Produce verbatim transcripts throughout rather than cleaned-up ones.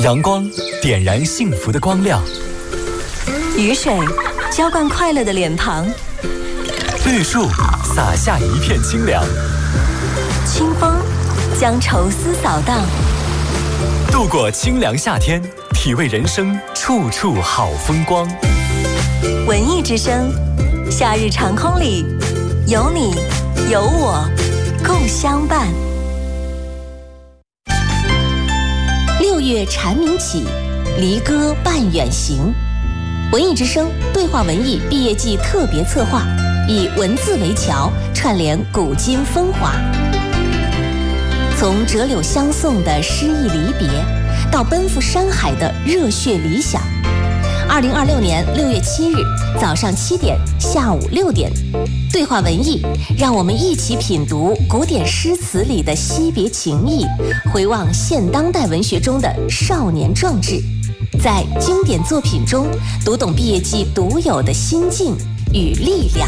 阳光点燃幸福的光亮， 雨水浇灌快乐的脸庞， 绿树洒下一片清凉， 清风将愁思扫荡。 度过清凉夏天，体味人生处处好风光。 文艺之声，夏日长空里有你有我共相伴。 六月蝉鸣起，离歌伴远行。文艺之声对话文艺毕业季特别策划，以文字为桥，串联古今风华。从折柳相送的诗意离别，到奔赴山海的热血理想。二零二六年六月七日早上七点，下午六点，对话文艺，让我们一起品读古典诗词里的惜别情谊，回望现当代文学中的少年壮志，在经典作品中读懂毕业季独有的心境与力量。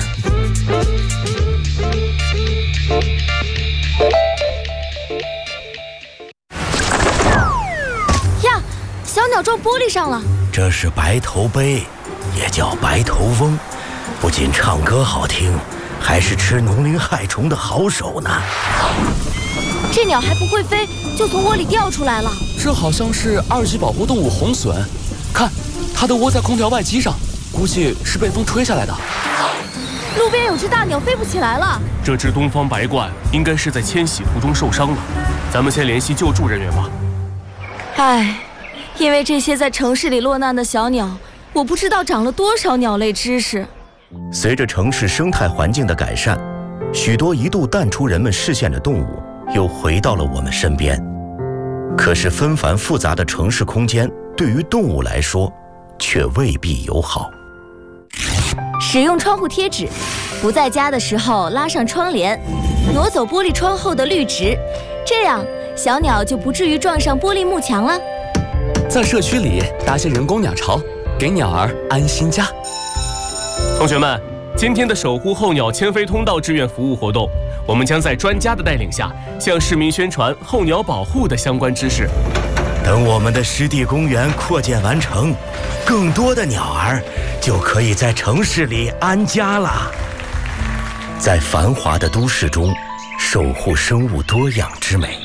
呀，小鸟撞玻璃上了。 这是白头鹎，也叫白头翁，不仅唱歌好听，还是吃农林害虫的好手呢。 这鸟还不会飞，就从窝里掉出来了。 这好像是二级保护动物红隼，看，它的窝在空调外机上，估计是被风吹下来的。 路边有只大鸟飞不起来了。 这只东方白鹳应该是在迁徙途中受伤了，咱们先联系救助人员吧。 唉。因为这些在城市里落难的小鸟，我不知道长了多少鸟类知识。 随着城市生态环境的改善，许多一度淡出人们视线的动物又回到了我们身边。可是纷繁复杂的城市空间对于动物来说却未必友好。 使用窗户贴纸，不在家的时候拉上窗帘，挪走玻璃窗后的绿植，这样小鸟就不至于撞上玻璃幕墙了。 在社区里搭些人工鸟巢，给鸟儿安心家。 同学们，今天的守护候鸟迁飞通道志愿服务活动，我们将在专家的带领下，向市民宣传候鸟保护的相关知识。 等我们的湿地公园扩建完成，更多的鸟儿就可以在城市里安家了。在繁华的都市中，守护生物多样之美。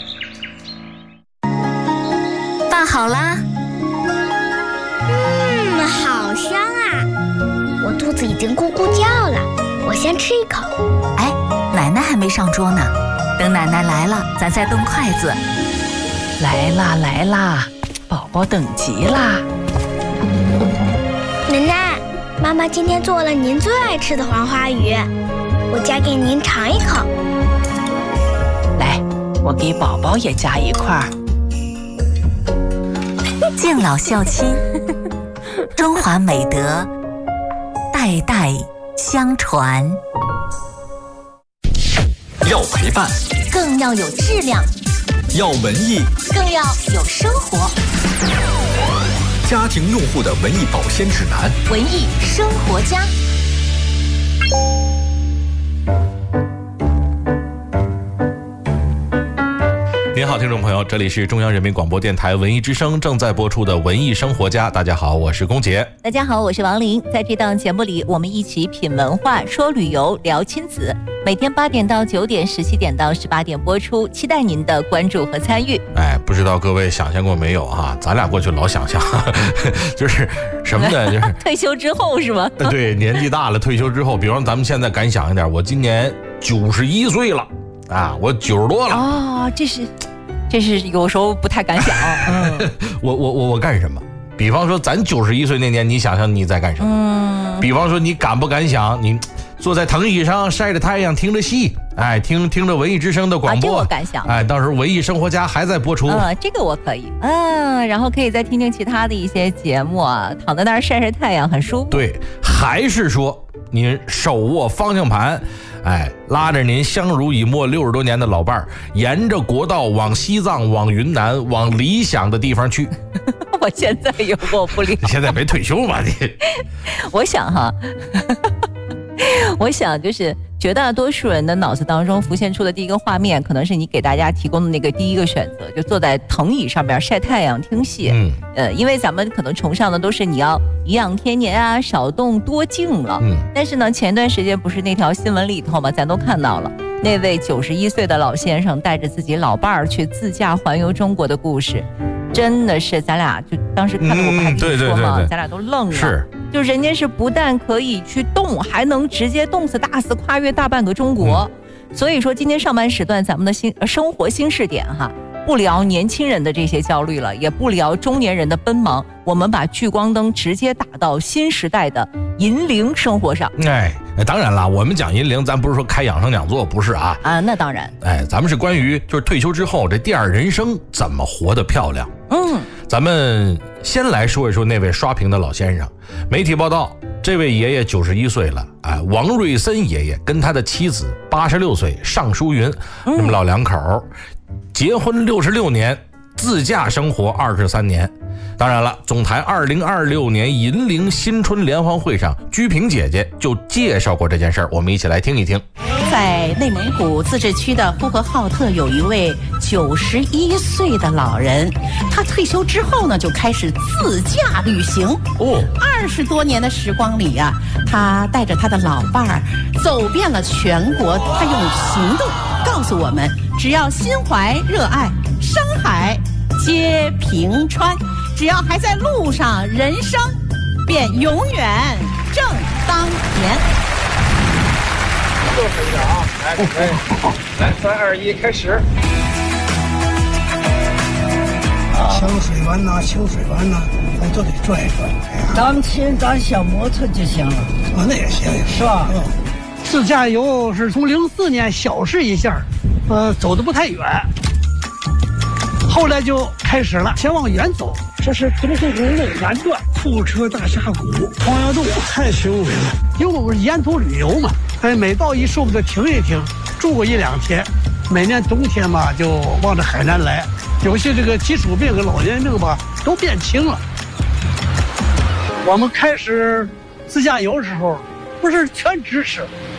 饭好啦。 嗯，好香啊！我肚子已经咕咕叫了，我先吃一口。 哎，奶奶还没上桌呢，等奶奶来了，咱再动筷子。 来啦来啦，宝宝等急啦！ 奶奶，妈妈今天做了您最爱吃的黄花鱼，我夹给您尝一口。 来，我给宝宝也夹一块。 敬老孝亲，中华美德代代相传。 要陪伴， 更要有质量； 要文艺， 更要有生活。 家庭用户的文艺保鲜指南， 文艺生活家。 您好，听众朋友，这里是中央人民广播电台文艺之声正在播出的文艺生活家。大家好，我是龚杰。 大家好，我是王琳。在这档节目里，我们一起品文化，说旅游，聊亲子。每天八点到九点，十七点到十八点播出，期待您的关注和参与。 哎，不知道各位想象过没有哈？咱俩过去老想象，就是什么呢？就是退休之后是吗？ 对，年纪大了，退休之后，比方咱们现在敢想一点，我今年九十一岁了啊，我九十多了。 哦，这是。这是有时候不太敢想，嗯、 我我我我干什么？比方说咱九十一岁那年，你想想你在干什么？嗯，比方说你敢不敢想，你坐在藤椅上晒着太阳，听着戏，哎，听听着文艺之声的广播， 啊、这我敢想。 哎，到时候文艺生活家还在播出， 嗯，这个我可以，嗯，然后可以再听听其他的一些节目啊，躺在那儿晒晒太阳，很舒服。 对，还是说您手握方向盘。哎，拉着您相濡以沫六十多年的老伴儿，沿着国道往西藏、往云南、往理想的地方去。 我现在有过不了。 你现在没退休吗？你？ 我想哈，我想就是绝大多数人的脑子当中浮现出的第一个画面，可能是你给大家提供的那个第一个选择，就坐在藤椅上面晒太阳听戏。嗯，呃，因为咱们可能崇尚的都是你要颐养天年啊，少动多静了。嗯，但是呢，前段时间不是那条新闻里头嘛，咱都看到了那位九十一岁的老先生带着自己老伴儿去自驾环游中国的故事。真的是，咱俩就当时看到我们还跟你说嘛，咱俩都愣了。是，就人家是不但可以去动，还能直接冻死打死，跨越大半个中国。嗯、所以说，今天上半时段咱们的新生活新视点哈，不聊年轻人的这些焦虑了，也不聊中年人的奔忙，我们把聚光灯直接打到新时代的银龄生活上。 哎，当然啦，我们讲银龄，咱不是说开养生讲座，不是啊。 啊，那当然。 哎，咱们是关于就是退休之后这第二人生怎么活得漂亮。嗯，咱们先来说一说那位刷屏的老先生。媒体报道，这位爷爷九十一岁了，哎，王瑞森爷爷跟他的妻子八十六岁尚淑云，那么老两口，结婚六十六年，自驾生活二十三年。当然了，总台二零二六年银龄新春联欢会上，居萍姐姐就介绍过这件事儿，我们一起来听一听。 在内蒙古自治区的呼和浩特有一位九十一岁的老人，他退休之后呢，就开始自驾旅行。哦，二十多年的时光里啊，他带着他的老伴儿走遍了全国。他用行动告诉我们，只要心怀热爱，山海皆平川。只要还在路上，人生便永远正当年。 坐实一点啊！来，准备，来，三二一，开始。 小水湾呐，小水湾呐，咱都得转一转。 咱们骑咱小摩托就行了。 啊，那也行， 是吧？ 嗯。自驾游是从零四年小试一下，呃，走得不太远，后来就开始了，先往远走。这是东河公路南段富车大峡谷，黄崖洞太雄伟了。因为我们是沿途旅游嘛，哎，每到一处就停一停，住过一两天。每年冬天嘛，就往这海南来，有些这个基础病和老年病吧，都变轻了。我们开始自驾游的时候，不是全支持，